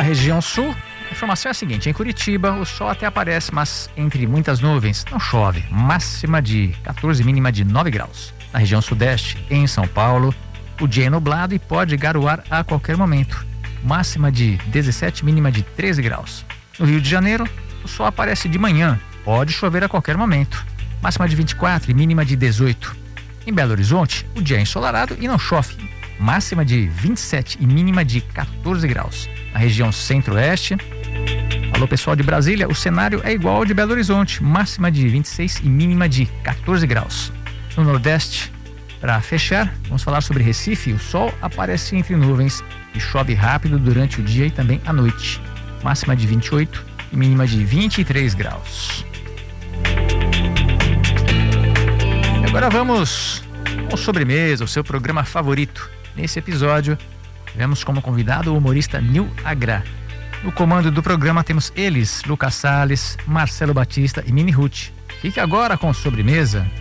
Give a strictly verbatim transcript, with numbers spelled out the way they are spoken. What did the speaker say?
região sul, a informação é a seguinte: em Curitiba o sol até aparece, mas entre muitas nuvens, não chove, máxima de quatorze, mínima de nove graus. Na região sudeste, em São Paulo, o dia é nublado e pode garoar a qualquer momento, máxima de dezessete, mínima de treze graus. No Rio de Janeiro, o sol aparece de manhã, pode chover a qualquer momento, máxima de vinte e quatro e mínima de dezoito. Em Belo Horizonte, o dia é ensolarado e não chove, máxima de vinte e sete e mínima de quatorze graus. Na região centro-oeste, alô pessoal de Brasília, o cenário é igual ao de Belo Horizonte, máxima de vinte e seis e mínima de quatorze graus. No Nordeste, para fechar, vamos falar sobre Recife. O sol aparece entre nuvens e chove rápido durante o dia e também à noite, máxima de vinte e oito e mínima de vinte e três graus. E agora vamos ao Sobremesa, o seu programa favorito. Nesse episódio, tivemos como convidado o humorista Nil Agra. No comando do programa temos eles, Lucas Salles, Marcelo Batista e Mini Ruth. Fique agora com Sobremesa.